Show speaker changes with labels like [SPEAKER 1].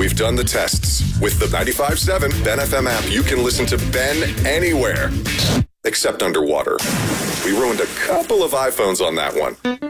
[SPEAKER 1] We've done the tests. With the 95.7 Ben FM app, you can listen to Ben anywhere, except underwater. We ruined a couple of iPhones on that one.